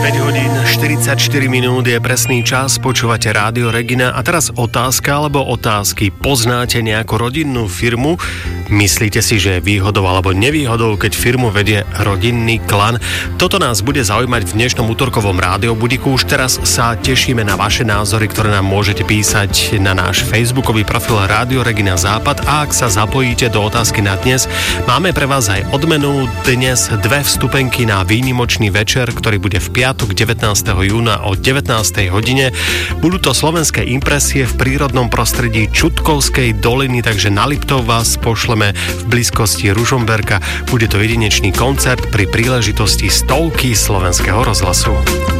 hodín 44 minút je presný čas, počúvate Rádio Regina a teraz otázka alebo otázky. Poznáte nejakú rodinnú firmu? Myslíte si, že je výhodou alebo nevýhodou, keď firmu vedie rodinný klan? Toto nás bude zaujímať v dnešnom útorkovom rádiobudíku. Už teraz sa tešíme na vaše názory, ktoré nám môžete písať na náš facebookový profil Rádio Regina Západ a ak sa zapojíte do otázky na dnes, máme pre vás aj odmenu. Dnes 2 vstupenky na výnimočný večer, ktorý bude v piatok 19. júna o 19. hodine. Budú to slovenské impresie v prírodnom prostredí Čutkovskej doliny, takže na Liptov vás pošleme v blízkosti Ružomberka. Bude to jedinečný koncert pri príležitosti 100 slovenského rozhlasu.